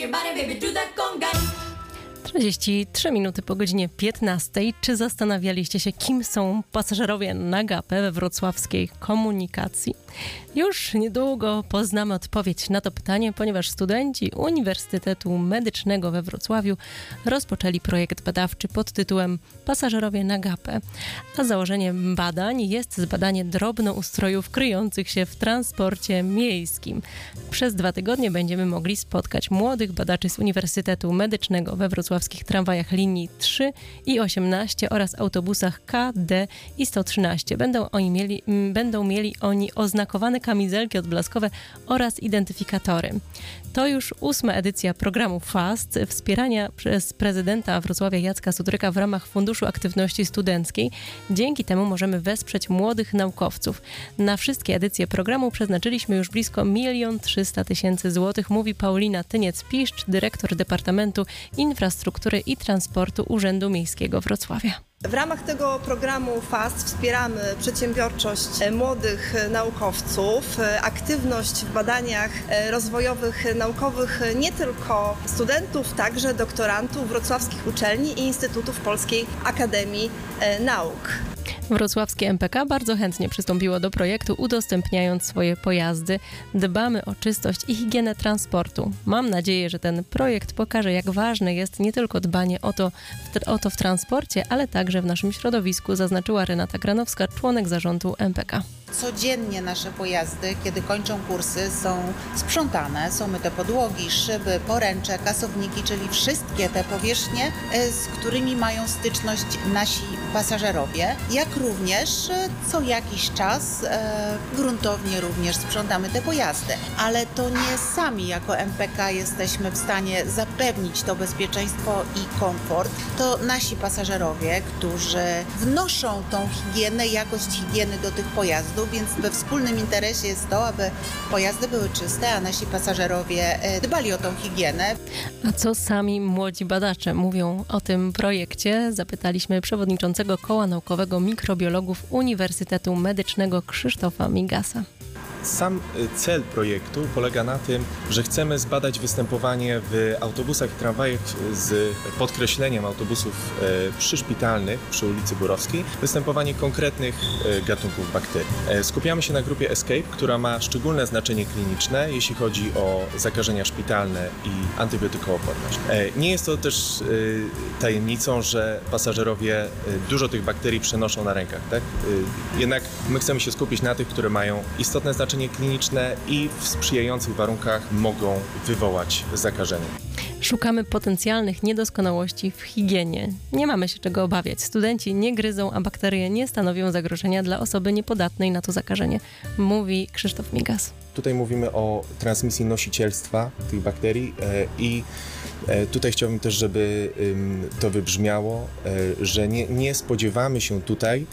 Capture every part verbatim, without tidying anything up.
your body, baby, do that conga. trzydzieści trzy minuty po godzinie piętnastej. Czy zastanawialiście się, kim są pasażerowie na gapę we wrocławskiej komunikacji? Już niedługo poznamy odpowiedź na to pytanie, ponieważ studenci Uniwersytetu Medycznego we Wrocławiu rozpoczęli projekt badawczy pod tytułem Pasażerowie na gapę. A założeniem badań jest zbadanie drobnoustrojów kryjących się w transporcie miejskim. Przez dwa tygodnie będziemy mogli spotkać młodych badaczy z Uniwersytetu Medycznego we wrocławskich tramwajach linii trzy i osiemnaście oraz autobusach K, D i sto trzynaście. Będą oni mieli, będą mieli oni oznakowane kamizelki odblaskowe oraz identyfikatory. To już ósma edycja programu FAST, wspierania przez prezydenta Wrocławia Jacka Sutryka w ramach Funduszu Aktywności Studenckiej. Dzięki temu możemy wesprzeć młodych naukowców. Na wszystkie edycje programu przeznaczyliśmy już blisko milion trzysta tysięcy złotych, mówi Paulina Tyniec-Piszcz, dyrektor Departamentu Infrastruktury i Transportu Urzędu Miejskiego Wrocławia. W ramach tego programu FAST wspieramy przedsiębiorczość młodych naukowców, aktywność w badaniach rozwojowych, naukowych nie tylko studentów, także doktorantów wrocławskich uczelni i instytutów Polskiej Akademii Nauk. Wrocławskie M P K bardzo chętnie przystąpiło do projektu, udostępniając swoje pojazdy. Dbamy o czystość i higienę transportu. Mam nadzieję, że ten projekt pokaże, jak ważne jest nie tylko dbanie o to, o to w transporcie, ale także w naszym środowisku, zaznaczyła Renata Granowska, członek zarządu M P K. Codziennie nasze pojazdy, kiedy kończą kursy, są sprzątane, są myte podłogi, szyby, poręcze, kasowniki, czyli wszystkie te powierzchnie, z którymi mają styczność nasi pasażerowie, jak również co jakiś czas e, gruntownie również sprzątamy te pojazdy. Ale to nie sami jako M P K jesteśmy w stanie zapewnić to bezpieczeństwo i komfort. To nasi pasażerowie, którzy wnoszą tą higienę, jakość higieny do tych pojazdów, więc we wspólnym interesie jest to, aby pojazdy były czyste, a nasi pasażerowie dbali o tą higienę. A co sami młodzi badacze mówią o tym projekcie? Zapytaliśmy przewodniczącego Koła Naukowego Mikrobiologów Uniwersytetu Medycznego Krzysztofa Migasa. Sam cel projektu polega na tym, że chcemy zbadać występowanie w autobusach i tramwajach z podkreśleniem autobusów przyszpitalnych przy ulicy Borowskiej, występowanie konkretnych gatunków bakterii. Skupiamy się na grupie Escape, która ma szczególne znaczenie kliniczne, jeśli chodzi o zakażenia szpitalne i antybiotykooporność. Nie jest to też tajemnicą, że pasażerowie dużo tych bakterii przenoszą na rękach, tak? Jednak my chcemy się skupić na tych, które mają istotne znaczenie kliniczne i w sprzyjających warunkach mogą wywołać zakażenie. Szukamy potencjalnych niedoskonałości w higienie. Nie mamy się czego obawiać. Studenci nie gryzą, a bakterie nie stanowią zagrożenia dla osoby niepodatnej na to zakażenie, mówi Krzysztof Migas. Tutaj mówimy o transmisji nosicielstwa tych bakterii i tutaj chciałbym też, żeby to wybrzmiało, że nie, nie spodziewamy się tutaj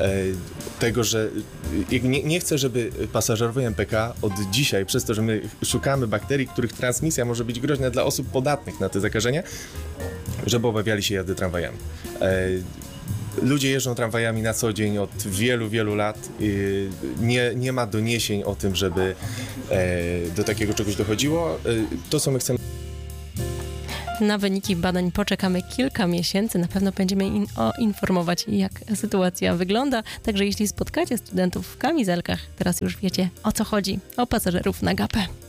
tego, że nie, nie chcę, żeby pasażerowie M P K od dzisiaj, przez to, że my szukamy bakterii, których transmisja może być groźna dla osób podatnych na te zakażenia, żeby obawiali się jazdy tramwajami. Ludzie jeżdżą tramwajami na co dzień od wielu, wielu lat. Nie, nie ma doniesień o tym, żeby do takiego czegoś dochodziło. To, co my chcemy... Na wyniki badań poczekamy kilka miesięcy. Na pewno będziemy in- o informować, jak sytuacja wygląda. Także jeśli spotkacie studentów w kamizelkach, teraz już wiecie, o co chodzi. O pasażerów na gapę.